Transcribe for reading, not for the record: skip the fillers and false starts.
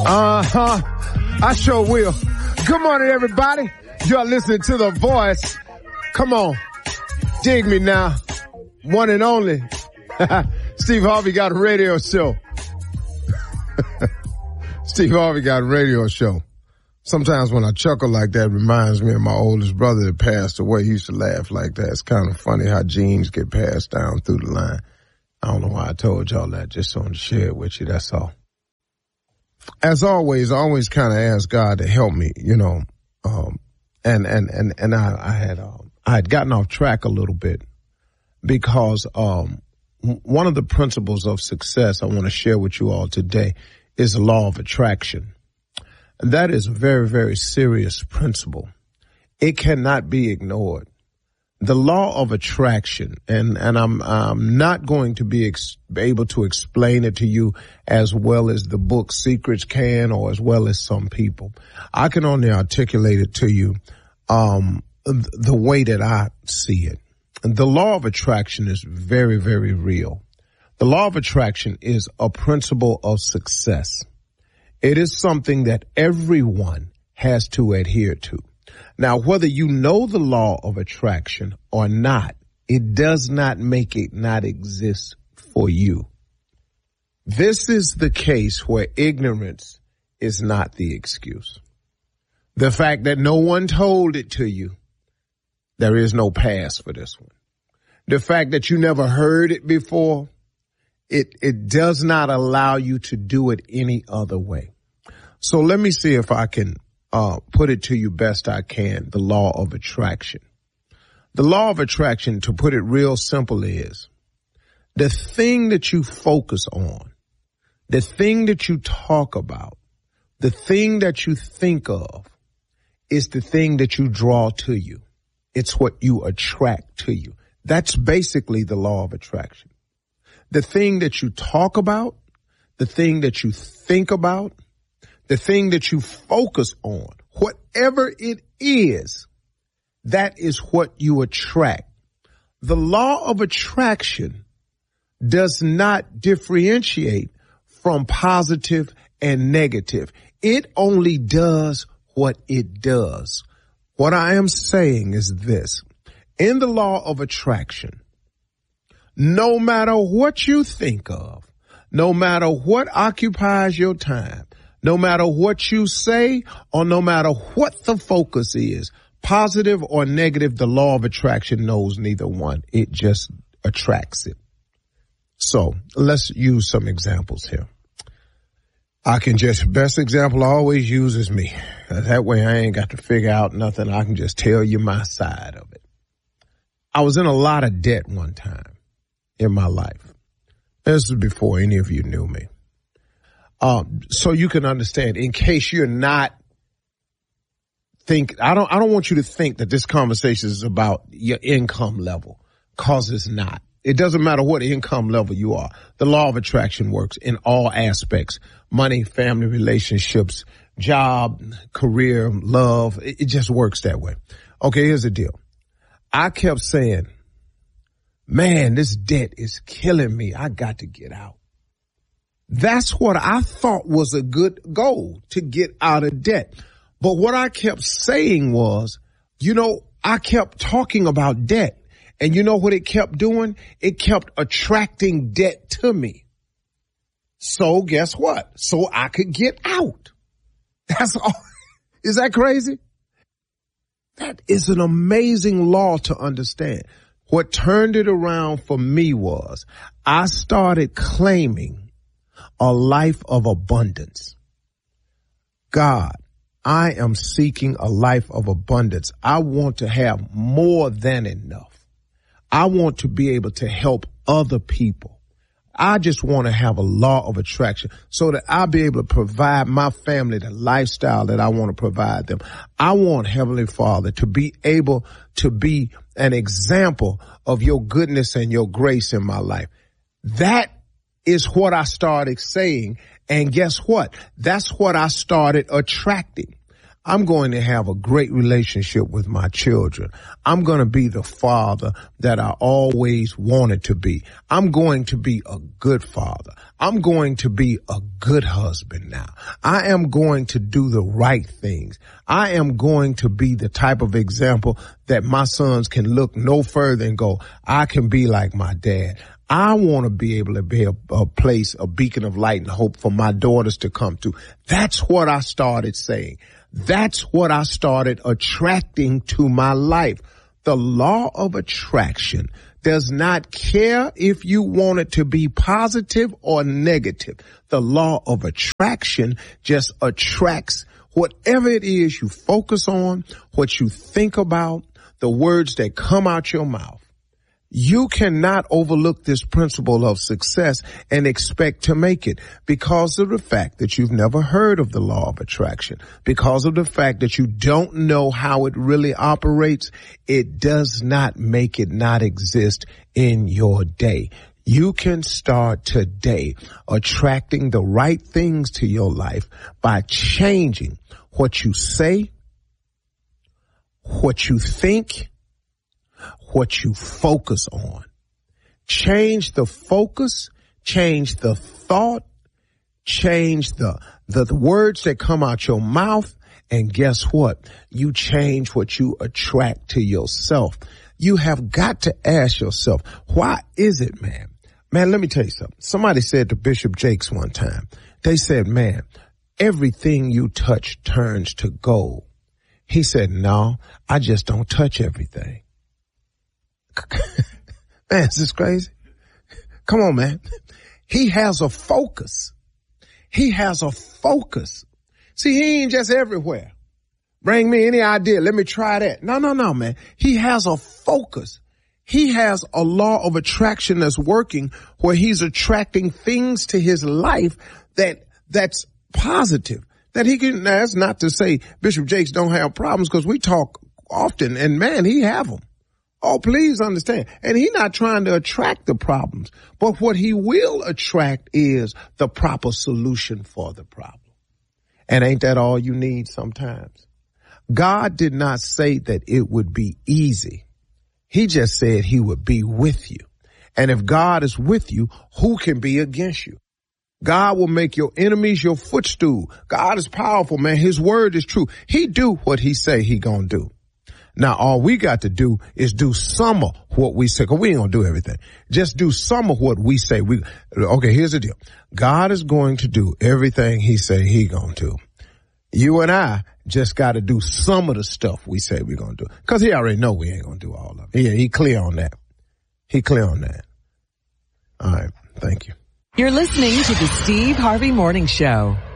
I sure will. Good morning, everybody. You're listening to The Voice. Come on. Dig me now. One and only. Steve Harvey got a radio show. Steve Harvey got a radio show. Sometimes when I chuckle like that, it reminds me of my oldest brother that passed away. He used to laugh like that. It's kind of funny how genes get passed down through the line. I don't know why I told y'all that, just wanted to share it with you, that's all. As always, I always kind of ask God to help me, you know, and I had gotten off track a little bit because one of the principles of success I want to share with you all today is the law of attraction. And that is a very, very serious principle. It cannot be ignored. The law of attraction, and I'm not going to be able to explain it to you as well as the book Secrets can, or as well as some people. I can only articulate it to you the way that I see it. And the law of attraction is very, very real. The law of attraction is a principle of success. It is something that everyone has to adhere to. Now, whether you know the law of attraction or not, it does not make it not exist for you. This is the case where ignorance is not the excuse. The fact that no one told it to you, there is no pass for this one. The fact that you never heard it before, it does not allow you to do it any other way. So let me see if I can put it to you best I can, the law of attraction. The law of attraction, to put it real simple, is the thing that you focus on, the thing that you talk about, the thing that you think of is the thing that you draw to you. It's what you attract to you. That's basically the law of attraction. The thing that you talk about, the thing that you think about, the thing that you focus on, whatever it is, that is what you attract. The law of attraction does not differentiate from positive and negative. It only does what it does. What I am saying is this. In the law of attraction, no matter what you think of, no matter what occupies your time, no matter what you say, or no matter what the focus is, positive or negative, the law of attraction knows neither one. It just attracts it. So let's use some examples here. Best example I always use is me. That way I ain't got to figure out nothing. I can just tell you my side of it. I was in a lot of debt one time in my life. This is before any of you knew me. So you can understand, in case you're not I don't want you to think that this conversation is about your income level, cause it's not. It doesn't matter what income level you are. The law of attraction works in all aspects: money, family, relationships, job, career, love. It just works that way. Okay, here's the deal. I kept saying, man, this debt is killing me. I got to get out. That's what I thought was a good goal, to get out of debt. But what I kept saying was, I kept talking about debt. And you know what it kept doing? It kept attracting debt to me. So guess what? So I could get out. That's all. Is that crazy? That is an amazing law to understand. What turned it around for me was I started claiming a life of abundance. God, I am seeking a life of abundance. I want to have more than enough. I want to be able to help other people. I just want to have a law of attraction so that I'll be able to provide my family the lifestyle that I want to provide them. I want, Heavenly Father, to be able to be an example of your goodness and your grace in my life. That is what I started saying. And guess what? That's what I started attracting. I'm going to have a great relationship with my children. I'm going to be the father that I always wanted to be. I'm going to be a good father. I'm going to be a good husband now. I am going to do the right things. I am going to be the type of example that my sons can look no further and go, I can be like my dad. I want to be able to be a place, a beacon of light and hope for my daughters to come to. That's what I started saying. That's what I started attracting to my life. The law of attraction does not care if you want it to be positive or negative. The law of attraction just attracts whatever it is you focus on, what you think about, the words that come out your mouth. You cannot overlook this principle of success and expect to make it because of the fact that you've never heard of the law of attraction, because of the fact that you don't know how it really operates. It does not make it not exist in your day. You can start today attracting the right things to your life by changing what you say, what you think, what you focus on. Change the focus, change the thought, change the words that come out your mouth, and guess what? You change what you attract to yourself. You have got to ask yourself, why is it, man? Man, let me tell you something. Somebody said to Bishop Jakes one time, they said, man, everything you touch turns to gold. He said, no, I just don't touch everything. Man, is this crazy? Come on, man. He has a focus. He has a focus. See, he ain't just everywhere. Bring me any idea. Let me try that. No, man. He has a focus. He has a law of attraction that's working where he's attracting things to his life that's positive. That he can, now that's not to say Bishop Jakes don't have problems because we talk often and man, he have them. Oh, please understand. And he's not trying to attract the problems, but what he will attract is the proper solution for the problem. And ain't that all you need sometimes? God did not say that it would be easy. He just said he would be with you. And if God is with you, who can be against you? God will make your enemies your footstool. God is powerful, man. His word is true. He do what he say he gonna do. Now, all we got to do is do some of what we say, because we ain't going to do everything. Just do some of what we say. Okay, here's the deal. God is going to do everything he say he going to do. You and I just got to do some of the stuff we say we're going to do, because he already know we ain't going to do all of it. Yeah, he clear on that. All right, thank you. You're listening to the Steve Harvey Morning Show.